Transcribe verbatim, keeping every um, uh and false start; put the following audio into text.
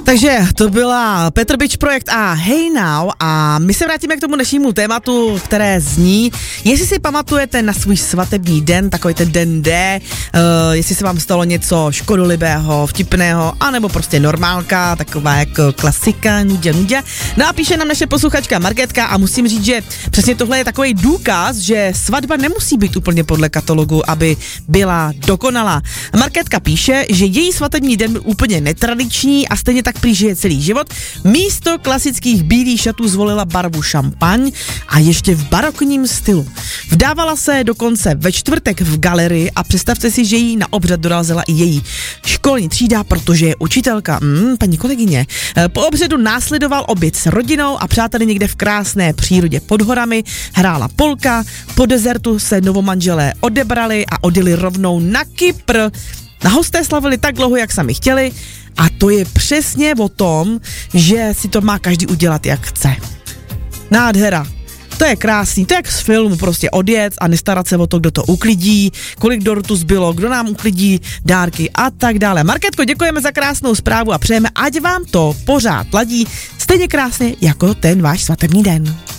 Takže to byla Petr Bič projekt a Hey Now a my se vrátíme k tomu dnešnímu tématu, které zní, jestli si pamatujete na svůj svatební den, takový ten den D, uh, jestli se vám stalo něco škodolibého, vtipného, anebo prostě normálka, taková jako klasika, nudě, nudě. No a píše nám naše posluchačka Markétka a musím říct, že přesně tohle je takový důkaz, že svatba nemusí být úplně podle katalogu, aby byla dokonalá. Markétka píše, že její svatební den byl úplně netradiční a stejně tak prý žije celý život. Místo klasických bílých šatů zvolila barvu šampaň a ještě v barokním stylu. Vdávala se dokonce ve čtvrtek v galerii a představte si, že jí na obřad dorazila i její školní třída, protože je učitelka. Mm, paní kolegyně. Po obřadu následoval oběd s rodinou a přáteli někde v krásné přírodě pod horami. Hrála polka, po dezertu se novomanželé odebrali a odjeli rovnou na Kypr. Na hosté slavili tak dlouho, jak sami chtěli, a to je přesně o tom, že si to má každý udělat, jak chce. Nádhera. To je krásný, to je jak z filmu, prostě odjet a nestarat se o to, kdo to uklidí, kolik dortu zbylo, kdo nám uklidí dárky a tak dále. Markétko, děkujeme za krásnou zprávu a přejeme, ať vám to pořád ladí stejně krásně jako ten váš svatební den.